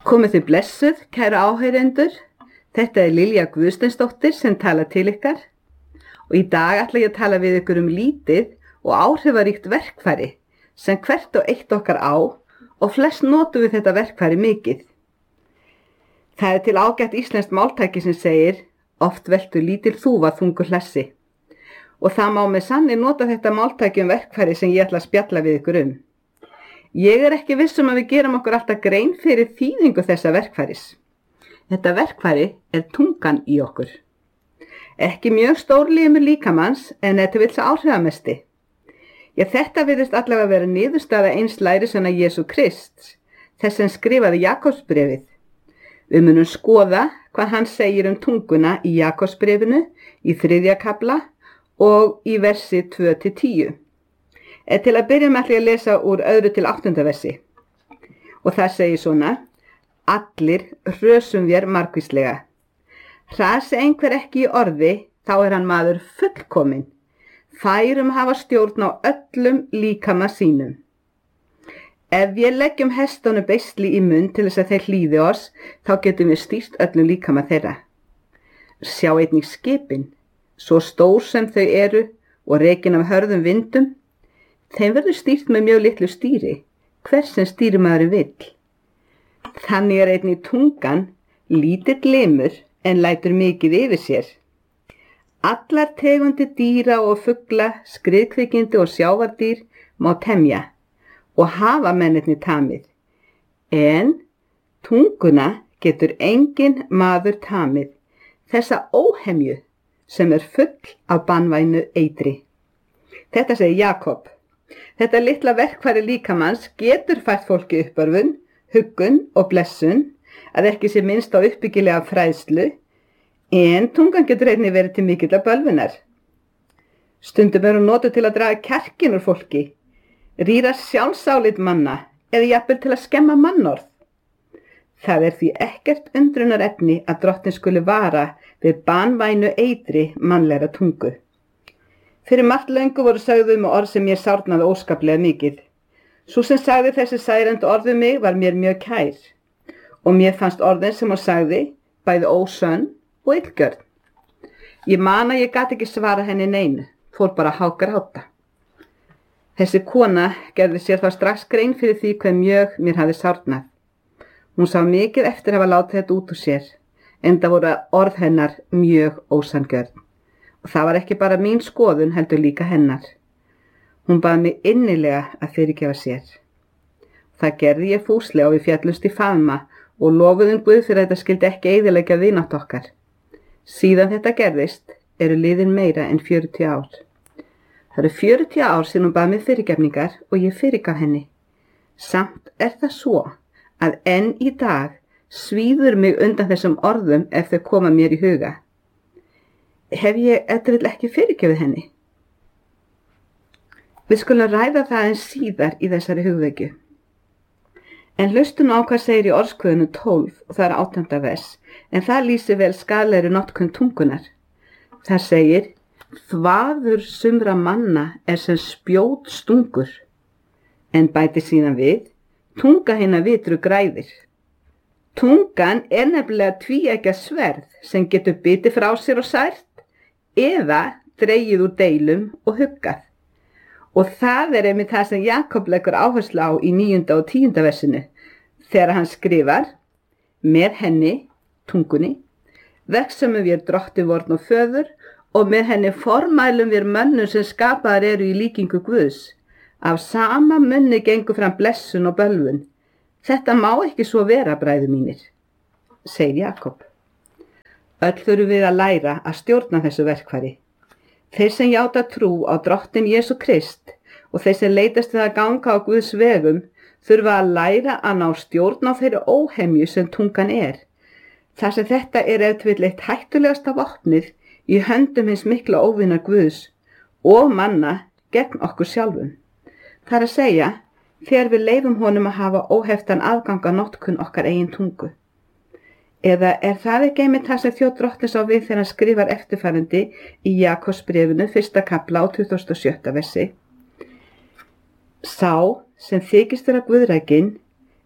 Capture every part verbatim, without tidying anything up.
Komið þið blessuð, kæru áheyrendur. Þetta er Lilja Guðsteinsdóttir sem talar til ykkar og í dag ætla ég að tala við ykkur um lítið og áhrifaríkt verkfæri sem hvert og eitt okkar á og flest notum við þetta verkfæri mikið. Það er til ágætt íslenskt máltæki sem segir oft veltur lítil þúfa þungur hlessi og það má með sanni nota þetta máltæki um verkfæri sem ég ætla að spjalla við ykkur um. Ég er ekki viss um að við gerum okkur alltaf grein fyrir þýðingu þessa verkfæris. Þetta verkfæri er tungan í okkur. Ekki mjög stór limur líkamanns en þetta vill sá áhrifamesti. Já, þetta virðist allavega vera niðurstaða eins lærisveina Jesú Krists, þess sem skrifaði Jakobsbréfið. Við munum skoða hvað hann segir um tunguna í Jakobsbréfinu í þriðja kafla og í versi tvö til tíu. En til að byrja með ætla ég að lesa úr öðru til áttunda versi. Og það segir svona: Allir hrösum þér margvíslega. Hrasi einhver ekki í orði, þá er hann maður fullkominn, færum hafa stjórn á öllum líkama sínum. Ef við leggjum hestunum beisli í munn til þess að þeir hlýði oss, þá getum við stýrt öllum líkama þeirra. Sjá einnig skipin, svo stór sem þau eru og rekin af hörðum vindum, þeim verður stýrt með mjög litlu stýri, hvers sem stýrimaðurinn vill. Þannig er einnig tungan lítill limur en lætur mikið yfir sér. Allar tegundir dýra og fugla, skriðkvikindi og sjávardýr má temja og hafa mennirnir tamið. En tunguna getur engin maður tamið, þessa óhemju sem er full af banvænu eitri. Þetta segir Jakob. Þetta litla verkfæri líkamanns getur fært fólki uppörvun, huggun og blessun, að ekki sé minnst á uppbyggilega fræðslu, en tungan getur einnig verið til mikillar bölvunar. Stundum er hún notuð til að draga kjarkinn úr fólki, rýra sjálfsálit manna eða jafnvel til að skemma mannorð. Það er því ekkert undrunarefni að drottinn skuli vara við banvænu eitri mannlegra tungu. Fyrir margt löngu voru sögðu með orð sem ég sárnaði óskaplega mikið. Sú sem sagði þessi særandi orð við mig var mér mjög kær og mér fannst orðin sem hún sagði bæði ósönn og illgjörn. Ég man að ég gat ekki svara henni neinu, fór bara að hágráta. Þessi kona gerði sér þá strax grein fyrir því hve mjög mér hafði sárnað. Hún sá mikið eftir að hafa látið þetta út úr sér, enda voru orð hennar mjög ósanngjörn. Og það var ekki bara mín skoðun heldur líka hennar. Hún bað mig innilega að fyrirgefa sér. Það gerði ég fúslega og við fjallumst í faðma og lofuðum Guð fyrir að þetta skildi ekki eyðileggja vinátt okkar. Síðan þetta gerðist eru liðin meira en fjörutíu ár. Það eru fjörutíu ár síðan hún bað mig fyrirgefningar og ég fyrirgaf henni. Samt er það svo að enn í dag svíður mig undan þessum orðum ef þau koma mér í huga. Hef ég eftir vill ekki fyrirgefið henni? Við skulum ræða það en síðar í þessari hugvekju. En hlustum á hvað segir í Orðskviðinu tólf og það er átjánda vers, en það lýsir vel skaðlegri notkun tungunar. Það segir: Þvaður sumra manna er sem spjót stungur, en bæti síðan við: tunga hinna vitru græðir. Tungan er nefnilega tvíeggja sverð sem getur bitið frá sér og sært eða dregið úr deilum og huggað. Og það er einmitt það sem Jakob leggur áherslu á í níunda og tíunda versinu, þegar hann skrifar: Með henni, tungunni, verksumum við drottinn vorn og föður og með henni formælum við mönnum sem skapaðar eru í líkingu Guðs. Af sama munni gengur fram blessun og bölvun. Þetta má ekki svo vera, bræður mínir, segir Jakob. Öll þurfum við að læra að stjórna þessu verkfæri. Þeir sem játa trú á drottinn Jesú Krist og þeir sem leitast við að ganga á Guðs vegum þurfa að læra að ná stjórn á þeirri óhemju sem tungan er. Þar sem þetta er ef til vill eitt hættulegasta vopnið í höndum hins mikla óvinar Guðs og manna gegn okkur sjálfum. Það er að segja, þegar við leyfum honum að hafa óheftan aðgang að notkun okkar eigin tungu. Eða er það ekki einmitt það sem þjóð drottins á við þegar hann skrifar eftirfarandi í Jakobsbréfinu fyrsta kafla á tuttugasta og sjötta versi: Sá sem þykist vera guðrækinn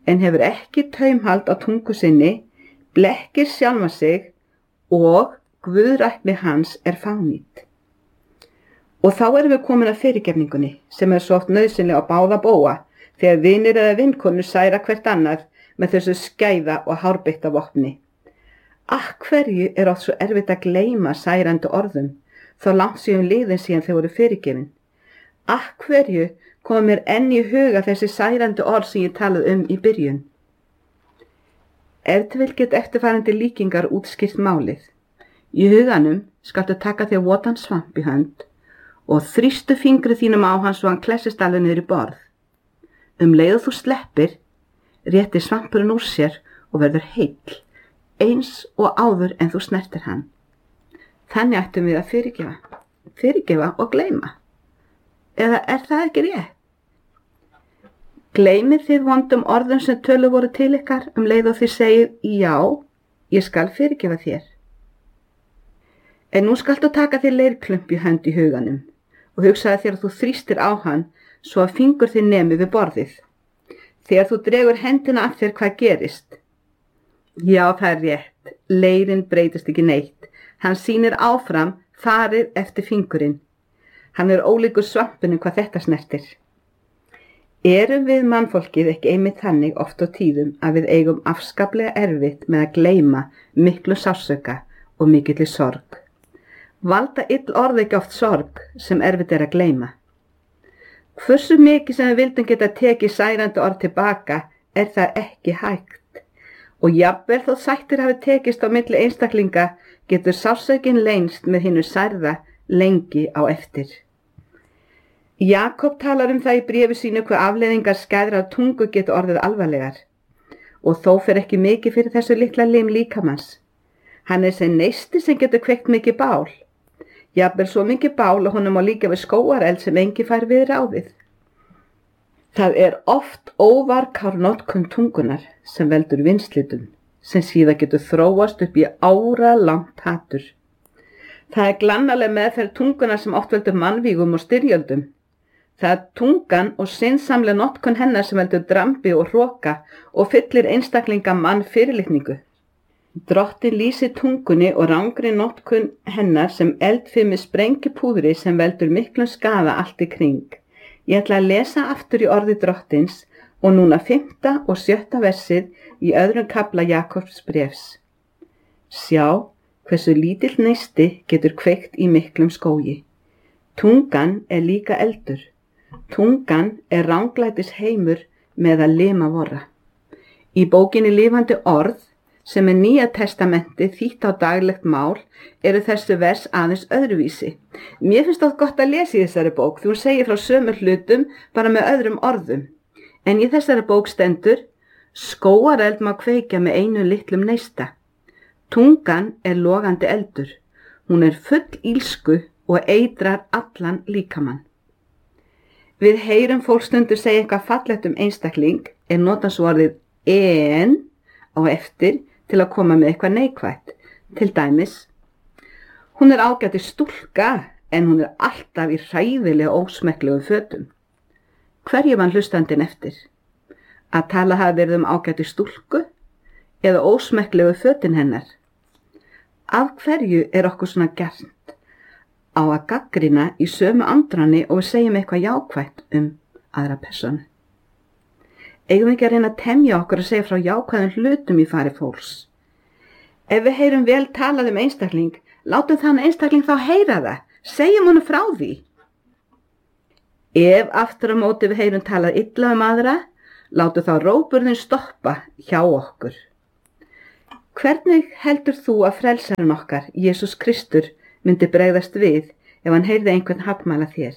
en hefur ekki taumhald á tungu sinni, blekkir sjálfa sig og guðrækni hans er fánýt. Og þá erum við komin að fyrirgefningunni sem er svo oft nauðsynleg á báða bóga þegar vinir eða vinkonur særa hvert annað með þessu skæða og hárbeitta vopni. Af hverju er oft svo erfitt að gleyma særandi orðum þá langt síðan liðin síðan þau voru fyrirgefin? Af hverju kom mér enn í huga þessi særandi orð sem ég talaði um í byrjun? Ef til vill get eftirfarandi líkingar útskýrt málið. Í huganum skaltu taka þér votan svamp í hönd og þrýstu fingri þínum á hann svo hann klessist alveg niður í borð. Um leið og þú sleppir, réttir svampurinn úr sér og verður heill, eins og áður en þú snertir hann. Þannig ættum við að fyrirgefa, fyrirgefa og gleyma. Eða er það ekki rétt? Gleymið þið vondum orðum sem tölu voru til ykkar um leið og þið segið, já, ég skal fyrirgefa þér. En nú skaltu taka þér leirklump í hönd í huganum og hugsaði þér að þú þrýstir á hann svo að fingur þið nemi við borðið. Þegar þú dregur hendina af þér, hvað gerist? Já, það er rétt. Leirinn breytist ekki neitt. Hann sýnir áfram farið eftir fingurinn. Hann er ólíkur svampinu hvað þetta snertir. Erum við mannfólkið ekki einmitt þannig oft á tíðum að við eigum afskaplega erfitt með að gleyma miklu sársauka og mikilli sorg? Valda ill orð ekki oft sorg sem erfitt er að gleyma? Hversu mikið sem við vildum geta tekið særandi orð tilbaka er það ekki hægt. Og jafnvel þó sættir hafi tekist á milli einstaklinga getur sársaukin leynst með hinu særða lengi á eftir. Jakob talar um það í bréfi sínu hvað afleiðingar skæðrar tungu getur orðið alvarlegar. Og þó fer ekki mikið fyrir þessu litla lim líkamanns. Hann er sem neisti sem getur kveikt mikið bál. Jafnvel svo mikið bál og honum á líka við skógareld sem engi fær við ráðið. Það er oft óvarkár notkun tungunar sem veldur vinslitum, sem síðan getur þróast upp í ára langt hatur. Það er glannaleg meðferð tungunar sem oft veldur mannvígum og styrjöldum. Það er tungan og sinnsamleg notkun hennar sem veldur drambi og hroka og fyllir einstaklinga mann fyrirlitningu. Drottin lýsir tungunni og rangri notkun hennar sem eldfimi sprengipúðri sem veldur miklum skaða allt í kring. Ég ætla að lesa aftur í orði drottins og núna fimmta og sjötta versið í öðrum kafla Jakobs bréfs. Sjá hversu lítill neisti getur kveikt í miklum skógi. Tungan er líka eldur. Tungan er ranglætis heimur með að lima vorra. Í bókinni Lifandi orð, sem er Nýja testamenti þýtt á daglegt mál, eru þessu vers aðeins öðruvísi. Mér finnst það gott að lesa í þessari bók því hún segir frá sömu hlutum bara með öðrum orðum. En í þessari bók stendur, skógareld má kveikja með einu litlum neista. Tungan er logandi eldur. Hún er full ílsku og eitrar allan líkamann. Við heyrum fólk stundur segja eitthvað fallegt um einstakling en nota svo orðið en á eftir til að koma með eitthvað neikvætt. Til dæmis, hún er ágæti stúlka en hún er alltaf í hræðilega ósmekklegu fötum. Hverju vann hlustandinn eftir? Að tala hafi verið um ágæti stúlku eða ósmekklegu fötin hennar? Af hverju er okkur svona gert á að gaggrina í sömu andranni og við segjum eitthvað jákvætt um aðra persónu? Eigum við ekki að reyna að temja okkur að segja frá jákvæðum hlutum í fari fólks? Ef við heyrum vel talað um einstakling, látum þann einstakling þá heyra það, segjum honum frá því. Ef aftur á móti við heyrum talað illa um aðra, látum þá róburðin stoppa hjá okkur. Hvernig heldur þú að frelsarinn okkar, Jesús Kristur, myndi bregðast við ef hann heyrði einhvern hafnmæla þér?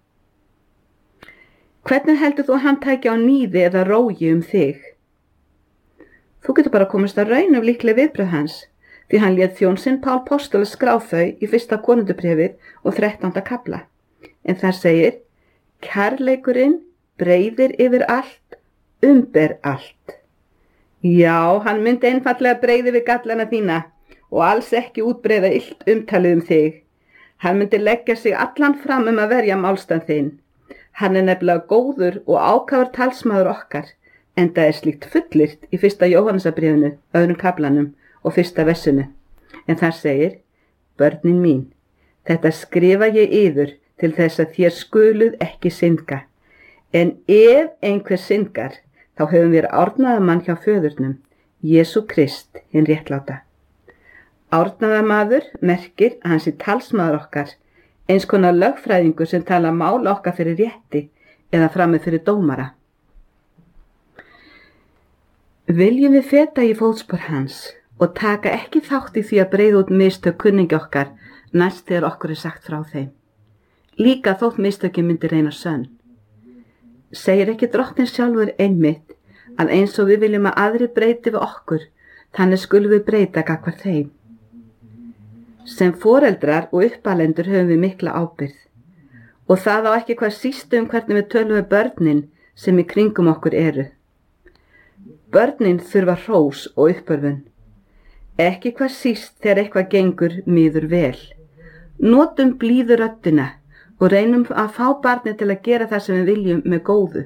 Hvernig heldur þú að hann tæki á níði eða rógi um þig? Þú getur bara komist að raun af líkleg viðbrögð hans, því hann lét þjón sinn Pál postula skrá þau í fyrsta Korintubréfið og þrettánda kafla. En þar segir, kærleikurinn breiðir yfir allt, umber allt. Já, hann myndi einfaldlega breiði við gallana þína og alls ekki útbreiða illt umtalið um þig. Hann myndi leggja sig allan fram um að verja málstað þinn. Hann er nefnilega góður og ákafur talsmaður okkar, enda er slíkt fullyrt í fyrsta Jóhannesarbréfinu, öðrum kaflanum og fyrsta versinu. En þar segir: Börnin mín, þetta skrifa ég yður til þess að þér skuluð ekki syndga. En ef einhver syndgar, þá höfum við árnaðamann hjá föðurnum, Jesú Krist, hinn réttláta. Árnaðamaður merkir að hann sé talsmaður okkar, eins konar lögfræðingur sem tala mála okkar fyrir rétti eða frammi fyrir dómara. Viljum við feta í fótspor hans og taka ekki þátt í því að breiða út mistök kunningi okkar næst þegar okkur er sagt frá þeim. Líka þótt mistökin myndi reyna sönn. Segir ekki Drottinn sjálfur einmitt að eins og við viljum að aðri breyti við okkur, þannig skulum við breyta gagnvart þeim. Sem foreldrar og uppalendur höfum við mikla ábyrgð og það á ekki hvað síst um hvernig við tölum við börnin sem í kringum okkur eru. Börnin þurfa hrós og uppörfun, ekki hvað síst þegar eitthvað gengur miður vel. Notum blíðu röddina og reynum að fá barnið til að gera það sem við viljum með góðu.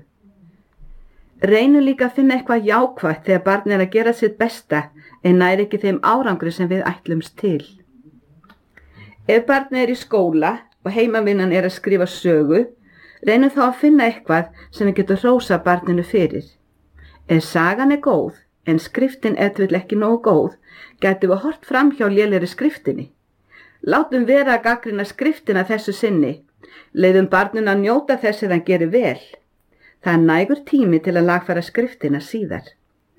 Reynum líka að finna eitthvað jákvætt þegar barnið er að gera sitt besta en nær ekki þeim árangri sem við ætlumst til. Ef barnið er í skóla og heimavinnan er að skrifa sögu, reynum þá að finna eitthvað sem við getum hrósað barninu fyrir. Ef sagan er góð, en skriftin ef til ekki nógu góð, gætum við hort fram hjá lélegri skriftinni. Látum vera að gagnrýna skriftina þessu sinni. Leyfum barninu að njóta þess að hann gerir vel. Það er nægur tími til að lagfæra skriftina síðar.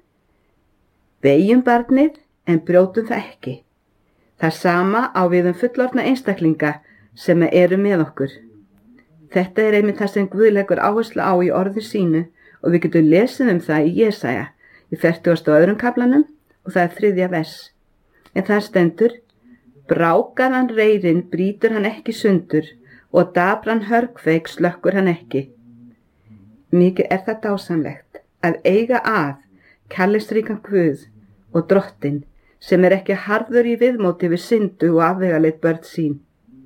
Beygjum barnið en brjótum það ekki. Það sama á við um fullorðna einstaklinga sem eru með okkur. Þetta er einmitt það sem Guð leggur áherslu á í orði sínu og við getum lesið um það í Jesaja í fertugasta og öðrum kaflanum og það er þriðja vers. En það stendur: Brákaðan reyrinn brýtur hann ekki sundur og dabran hörgveik slökkur hann ekki. Mikið er það dásamlegt að eiga að kærleiksríkan Guð og Drottinn sem er ekki harður í viðmóti við syndu og afvegaleitt börn sín.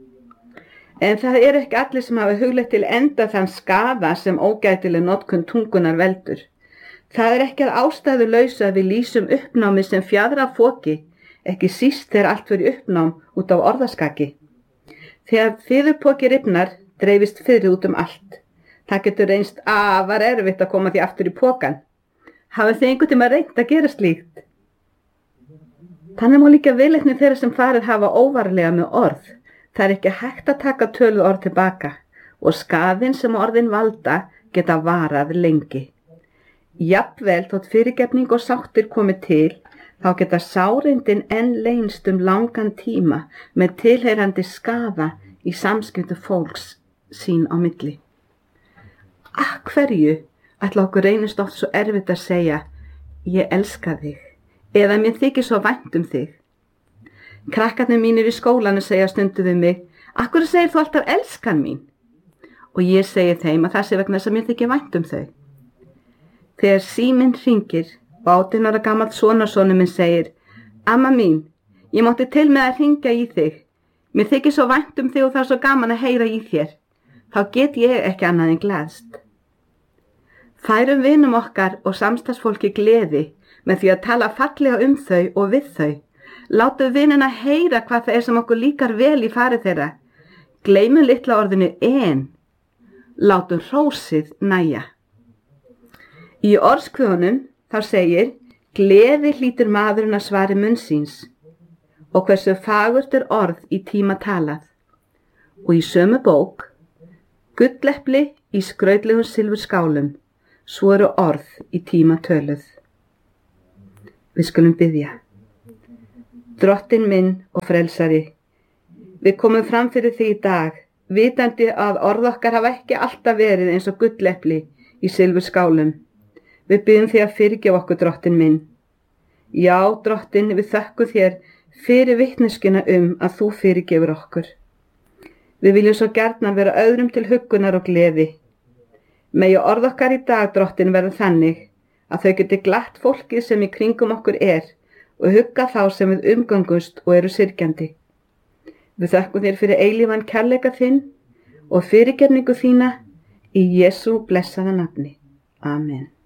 En það er ekki allir sem hafa hugleitt til enda þann skaða sem ógætileg notkun tungunar veldur. Það er ekki að ástæðu lausu að við lýsum uppnámi sem fjadra foki, ekki síst þegar allt verið uppnám út á orðaskaki. Þegar fiðurpoki rifnar, dreifist fiðrið út um allt. Það getur reynst afar erfitt að koma því aftur í pokan. Hafið þið einhvern tíma reynt að gera slíkt? Þannig má líka viðleitni þeirra sem farið hafa óvarlega með orð. Það er ekki hægt að taka töluð orð tilbaka og skaðinn sem orðin valda geta varað lengi. Jafnvel þótt fyrirgefning og sáttir komi til, þá geta sárindin enn leynst um langan tíma með tilheyrandi skaða í samskiptum fólks sín á milli. Af hverju ætla okkur reynist oft svo erfitt að segja: Ég elska þig, eða mér þykir svo vænt um þig. Krakkarnir mínir í skólanu segja stundum við mig: Af hverju segir þú alltaf elskan mín? Og ég segi þeim að það sé vegna þess að mér þykir vænt um þau. Þegar síminn hringir og átján ára gamall sonarsonur minn segir: Amma mín, ég mátti til með að hringja í þig. Mér þykir svo vænt um þig og það er svo gaman að heyra í þér. Þá get ég ekki annað en glaðst. Færum vinum okkar og samstarfsfólki gleði með því að tala fallega um þau og við þau. Látum vinina heyra hvað það er sem okkur líkar vel í fari þeirra. Gleymum litla orðinu en. Látum hrósið nægja. Í orðskvöðunum þá segir: Gleði hlýtur maðurinn að svari munns síns og hversu fagurt er orð í tíma talað. Og í sömu bók: Gullepli í skrautlegum silfurskálum, svo eru orð í tíma töluð. Við skulum biðja. Drottinn minn og frelsari, við komum fram fyrir því í dag, vitandi að orð okkar hafa ekki alltaf verið eins og gullepli í silfurskálum. Við biðjum því að fyrirgefa okkur, Drottinn minn. Já, Drottinn, við þökkum þér fyrir vitneskjuna um að þú fyrirgefur okkur. Við viljum svo gjarnan vera öðrum til huggunar og gleði. Megi orð okkar í dag, Drottinn, verða þannig að þau geti glatt fólkið sem í kringum okkur er og hugga þá sem við umgangust og eru syrgjandi. Við þökkum þér fyrir eilífan kærleika þinn og fyrirgefningu þína í Jesú blessaða nafni. Amen.